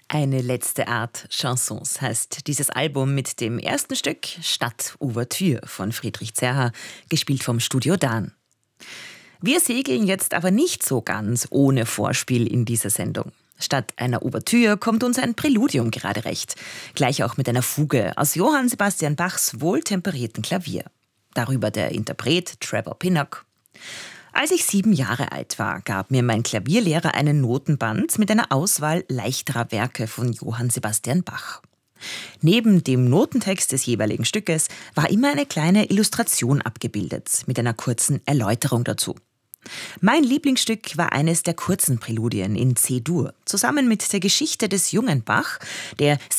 Eine letzte Art Chansons heißt dieses Album mit dem ersten Stück Stadtouvertüre von Friedrich Zerha, gespielt vom Studio Dan. Wir segeln jetzt aber nicht so ganz ohne Vorspiel in dieser Sendung. Statt einer Ouvertüre kommt uns ein Präludium gerade recht. Gleich auch mit einer Fuge aus Johann Sebastian Bachs wohltemperierten Klavier. Darüber der Interpret Trevor Pinnock. Als ich 7 Jahre alt war, gab mir mein Klavierlehrer einen Notenband mit einer Auswahl leichterer Werke von Johann Sebastian Bach. Neben dem Notentext des jeweiligen Stückes war immer eine kleine Illustration abgebildet, mit einer kurzen Erläuterung dazu. Mein Lieblingsstück war eines der kurzen Präludien in C-Dur, zusammen mit der Geschichte des jungen Bach, der